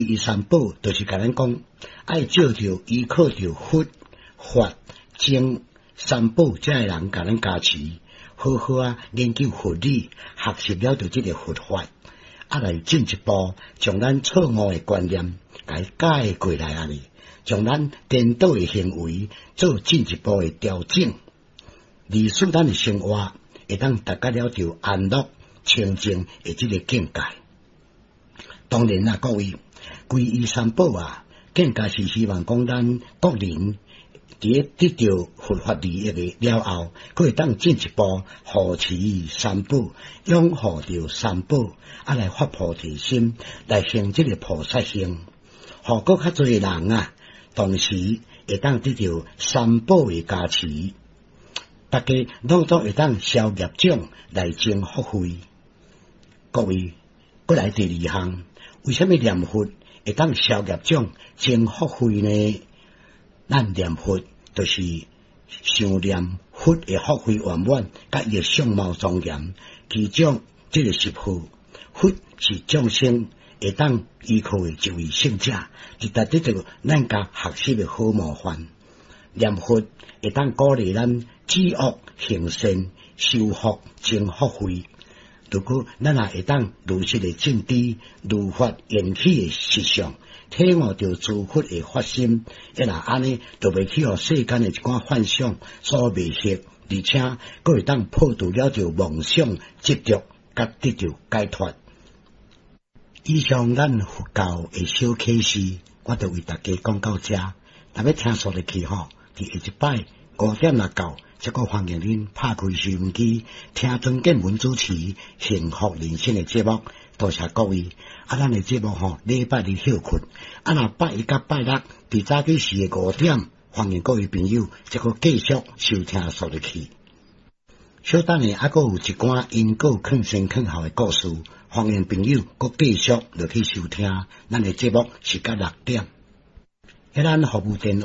伊三宝就是甲咱讲，爱照着依靠着佛法经三宝这个人甲咱加持，好好研究佛理，学习了着这个佛法，来进一步将咱错误的观念改改过来将咱颠倒的行为做进一步的调整，使咱的生活会当达到了着安乐清净的这个境界。当然各位，皈依三宝更加是希望讲咱国人伫得到佛法利益的了后，可以当进一步护持三宝，拥护着三宝，来发菩提心，来行这个菩萨行，互更较多人同时会当得到三宝的加持，大家拢都会当消业障来增福慧。各位，过来第二项，为什么念佛会当消业障增福慧呢？咱念佛就是想念佛的福慧圆满，甲伊的相貌庄严，其中这个是佛，佛是众生会当依靠的一位圣者，是达得到咱家学习的好模范。念佛会当鼓励咱止恶行善，修福增福慧。如果咱也会当如实的正知，如法缘起的实相，体悟着诸佛的发心，安尼就袂去互世间的一寡幻想所迷惑，而且佫会当破除了着梦想执着，甲得到解脱。以上咱佛教的小启示，我就为大家讲到这。若要听续落去伫下一摆5点到，这个欢迎恁拍开收音机，听庄建文主持幸福人生的节目。多谢各位。咱的节目礼拜日休困，若拜一甲拜六伫早起时的5点，欢迎各位朋友这个继续收听续落去。小等下佫有一寡因果劝先劝后的故事，欢迎朋友佫继续落去收听。咱的节目是到6点。咱服务电话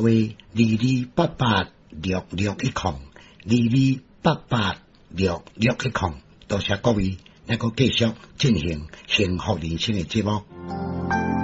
22886610，22886610。多谢各位，咱佫继续进行幸福人生的节目。